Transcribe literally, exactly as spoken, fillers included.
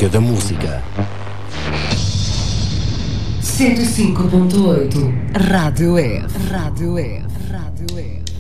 Busca da música. cento e cinco ponto oito Rádio F. Rádio F. Rádio F.